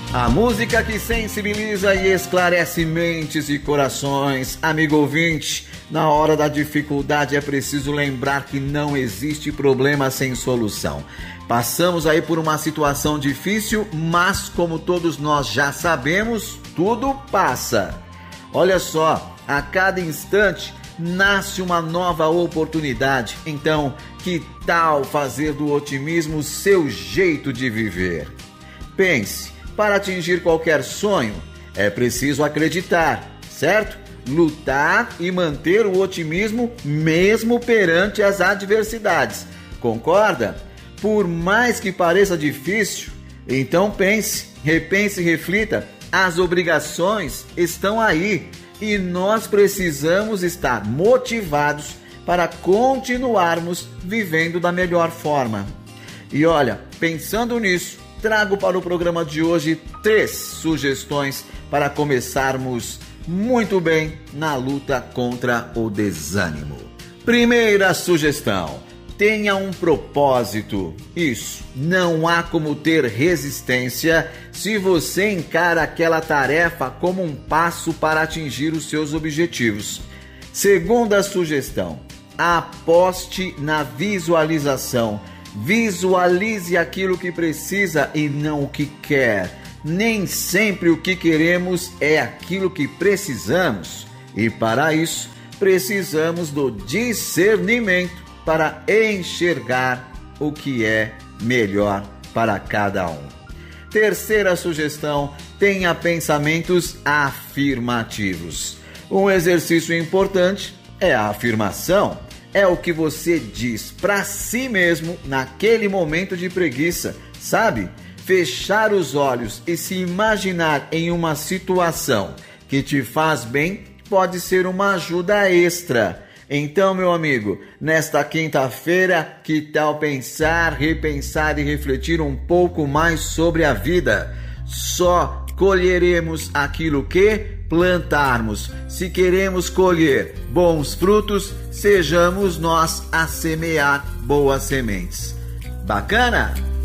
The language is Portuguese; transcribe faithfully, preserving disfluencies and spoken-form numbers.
A música que sensibiliza e esclarece mentes e corações. Amigo ouvinte, na hora da dificuldade é preciso lembrar que não existe problema sem solução. Passamos aí por uma situação difícil, mas como todos nós já sabemos, tudo passa. Olha só, a cada instante nasce uma nova oportunidade. Então, que tal fazer do otimismo seu jeito de viver? Pense, para atingir qualquer sonho, é preciso acreditar, certo? Lutar e manter o otimismo mesmo perante as adversidades. Concorda? Por mais que pareça difícil, então pense, repense e reflita. As obrigações estão aí e nós precisamos estar motivados para continuarmos vivendo da melhor forma. E olha, pensando nisso, trago para o programa de hoje três sugestões para começarmos muito bem na luta contra o desânimo. Primeira sugestão: tenha um propósito. Isso, não há como ter resistência se você encara aquela tarefa como um passo para atingir os seus objetivos. Segunda sugestão: aposte na visualização. Visualize aquilo que precisa e não o que quer. Nem sempre o que queremos é aquilo que precisamos. E para isso, precisamos do discernimento para enxergar o que é melhor para cada um. Terceira sugestão: tenha pensamentos afirmativos. Um exercício importante é a afirmação. É o que você diz para si mesmo naquele momento de preguiça, sabe? Fechar os olhos e se imaginar em uma situação que te faz bem pode ser uma ajuda extra. Então, meu amigo, nesta quinta-feira, que tal pensar, repensar e refletir um pouco mais sobre a vida? Só colheremos aquilo que plantarmos. Se queremos colher bons frutos, sejamos nós a semear boas sementes. Bacana?